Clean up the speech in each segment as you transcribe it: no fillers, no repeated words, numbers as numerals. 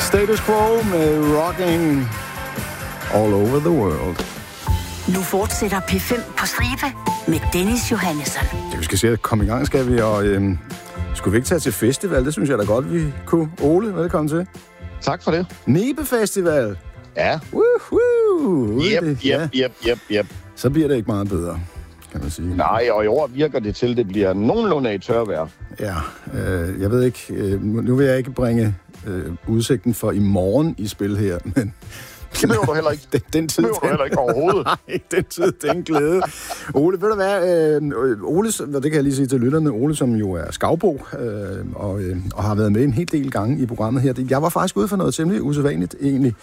Status Quo med Rocking All Over the World. Nu fortsætter P5 på stribe med Dennis Johannesson. Ja, vi skal se at komme i gang, skal vi, og skulle vi ikke tage til festival? Det synes jeg da godt, vi kunne. Ole, velkommen til. Tak for det. Nibe Festival. Ja. Woohoo! Yep. Så bliver det ikke meget bedre, kan man sige. Nej, og i år virker det til, det bliver nogenlunde i tørvejr. Ja, jeg ved ikke, nu vil jeg ikke bringe udsigten for i morgen i spil her, men... Det behøver du heller ikke. Den tid, det behøver du heller ikke overhovedet. Nej, den tid, den glæde. Ole, ved du hvad? Ole, det kan jeg lige sige til lytterne, Ole, som jo er skavbo, og har været med en hel del gange i programmet her. Jeg var faktisk ude for noget temmelig usædvanligt, egentlig,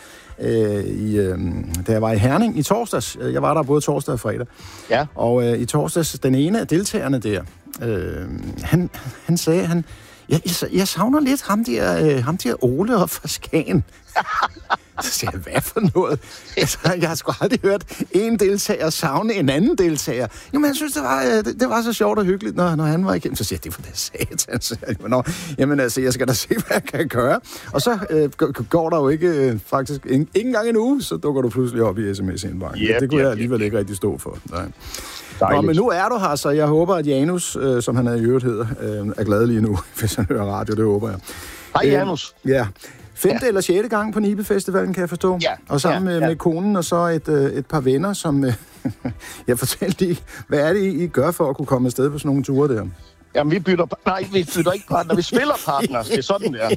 da jeg var i Herning i torsdags. Jeg var der både torsdag og fredag. Ja. Og i torsdags, den ene af deltagerne der, han sagde, jeg savner lidt ham der Ole og fra Skagen. Så siger jeg, hvad for noget? Altså, jeg har sgu aldrig hørt en deltager savne en anden deltager. Jamen, jeg synes, det var så sjovt og hyggeligt, når han var igennem. Så siger jeg, det var det satan. Jamen, altså, jeg skal da se, hvad jeg kan gøre. Og så går der jo ikke faktisk ikke engang en uge, så dukker du pludselig op i sms-indbakken. Det kunne jeg alligevel ikke rigtig stå for. Nej. Nå, men nu er du her, så jeg håber, at Janus, som han er i øvrigt hedder, er glad lige nu, hvis han hører radio. Det håber jeg. Hej, Janus. Ja. 5. eller 6. gang på Nibe Festivalen, kan jeg forstå. Ja. Og sammen med konen og så et par venner, som... jeg fortalte lige, hvad er det, I gør for at kunne komme afsted på sådan nogle ture der? Jamen, vi bytter ikke partner, vi spiller partner. Det er sådan, det er.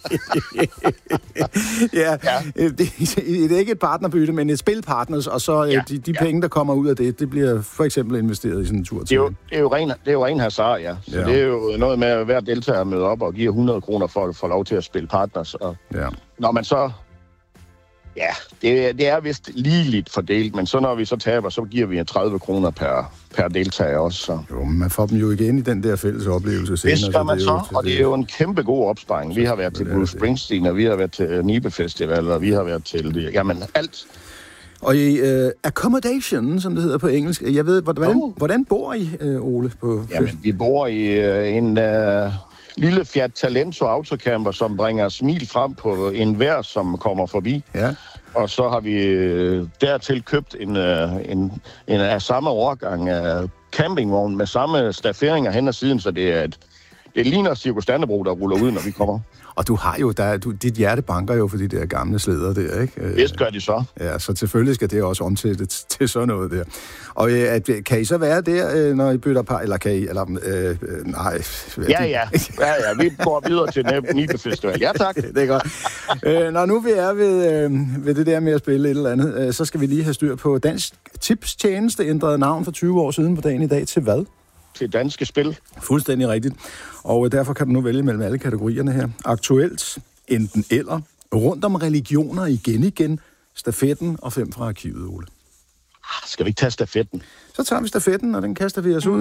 Det er ikke et partnerbytte, men et spilpartners, og så de penge, der kommer ud af det bliver for eksempel investeret i sådan en tur til. Det er jo ren hasard, ja. Så det er jo noget med at hver deltager møde op og give 100 kroner for at få lov til at spille partners. Og når man så... Ja, det er vist ligeligt fordelt, men så når vi så taber, så giver vi 30 kroner per deltager også. Så. Jo, men man får dem jo igen i den der fælles oplevelse senere. Det skal man så, og det er jo en kæmpe god opsparing. Vi har været til Bruce Springsteen, og vi har været til Nibe Festival, og vi har været til, jamen alt. Og i accommodation, som det hedder på engelsk, jeg ved, hvordan bor I, Ole? Jamen, vi bor i en... lille Fiat Talento autocamper, som bringer smil frem på enhver, som kommer forbi. Ja. Og så har vi dertil købt en af samme årgang af campingvogn med samme stafferinger hen ad siden, så det ligner Cirkus Dannebrog, der ruller ud, når vi kommer. Og du har jo, dit hjerte banker jo for de der gamle slæder der, ikke? Vist gør de så. Ja, så selvfølgelig skal det også omsættes til sådan noget der. Og kan I så være der, når I bytter par, eller kan I, eller nej. Ja, vi går videre til Nibe Festival. Ja, tak. Det er godt. Når nu vi er ved det der med at spille et eller andet, så skal vi lige have styr på Dansk Tipstjeneste, ændrede navn for 20 år siden på dagen i dag til hvad? Til Danske Spil. Fuldstændig rigtigt. Og derfor kan du nu vælge mellem alle kategorierne her. Aktuelt, enten eller, rundt om religioner igen, stafetten og 5 fra arkivet, Ole. Skal vi ikke tage stafetten? Så tager vi stafetten, og den kaster vi os ud.